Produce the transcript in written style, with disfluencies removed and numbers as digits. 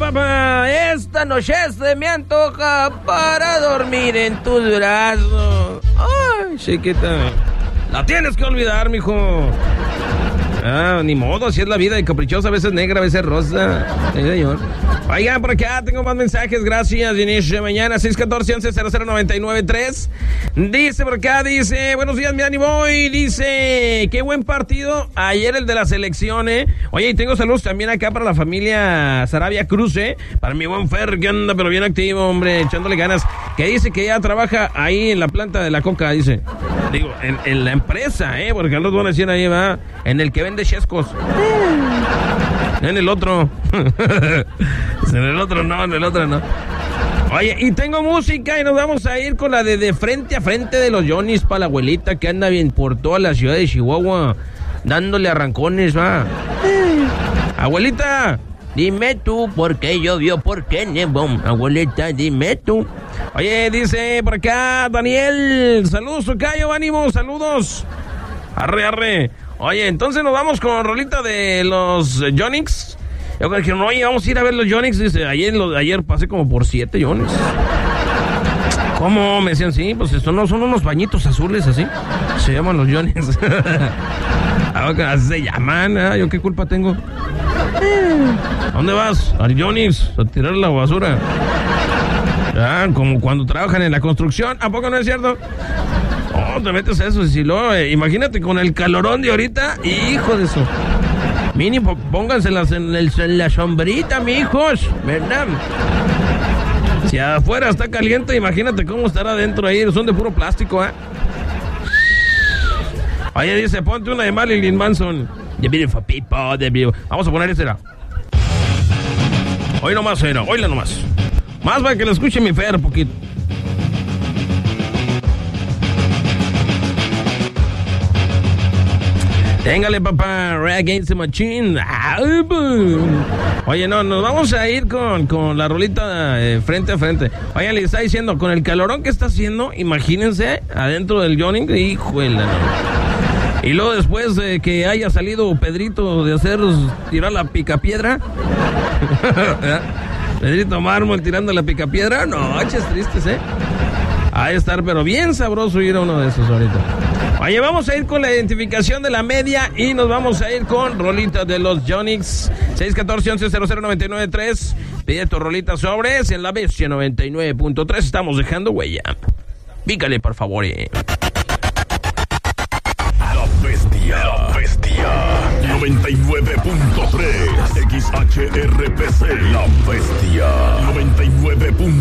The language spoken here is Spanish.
papá, esta noche se me antoja para dormir en tus brazos. Ay, chiquita, la tienes que olvidar, mijo. Ni modo, así es la vida, y caprichosa, a veces negra, a veces rosa. Sí, señor. Oigan, por acá tengo más mensajes, gracias, inicio de mañana, 614-11-0099-3. Dice por acá, buenos días, mi ánimo, y dice, qué buen partido ayer el de la selección, Oye, y tengo saludos también acá para la familia Sarabia Cruz, para mi buen Fer, que anda pero bien activo, hombre, echándole ganas, que dice que ya trabaja ahí en la planta de la coca, dice. Digo, en la empresa, porque los van a decir ahí, va, en el que vende chescos. En el otro. En el otro no. Oye, y tengo música y nos vamos a ir con la de frente a frente de los Johnny's para la abuelita que anda bien por toda la ciudad de Chihuahua, dándole arrancones, va. Abuelita, dime tú por qué llovió, por qué nevó. Abuelita, dime tú. Oye, dice por acá Daniel, saludos, tocayo, ánimo, saludos. Arre. Oye, entonces nos vamos con rolita de los Johnny's. Yo creo que no, oye, vamos a ir a ver los Johnny's. Dice, ayer pasé como por 7 Johnny's. ¿Cómo? Me decían, sí, pues esto no son unos bañitos azules así. Se llaman los Johnny's. Así se llaman, ¿yo qué culpa tengo? ¿A dónde vas? Al Johnny's, a tirar la basura. Como cuando trabajan en la construcción. ¿A poco no es cierto? Oh, te metes a eso, si lo, imagínate con el calorón de ahorita, hijo de eso. Mínimo, pónganselas en la sombrita, mijos, ¿verdad? Si afuera está caliente, imagínate cómo estará adentro ahí, son de puro plástico, Oye, dice, ponte una de Marilyn Manson. Vamos a poner esa. Hoy nomás, oíla nomás. Más para que lo escuche mi Fer, poquito. Téngale, papá, Rage Against the Machine. Oye, no, nos vamos a ir con la rolita frente a frente. Oye, le está diciendo, con el calorón que está haciendo, imagínense, adentro del Johnny, híjole, no. Y luego después de que haya salido Pedrito de tirar la picapiedra. Pedrito Mármol tirando la picapiedra. No, es tristes, Ha de estar, pero bien sabroso ir a uno de esos ahorita. Oye, vamos a ir con la identificación de la media y nos vamos a ir con rolita de los Johnny's. 614-11-0099-3. Pide tu rolita sobres en la bestia 99.3. Estamos dejando huella. Pícale, por favor. La bestia 99.3 XHRPC. La bestia 99.3